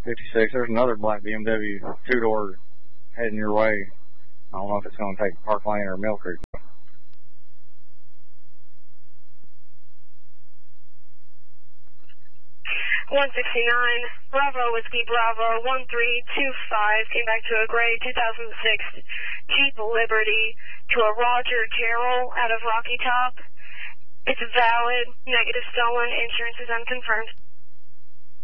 56, there's another black BMW two-door heading your way. I don't know if it's going to take Park Lane or Mill Creek. 169, Bravo Whiskey Bravo 1325, came back to a gray 2006 Jeep Liberty to a Roger Terrell out of Rocky Top. It's valid, negative stolen, insurance is unconfirmed.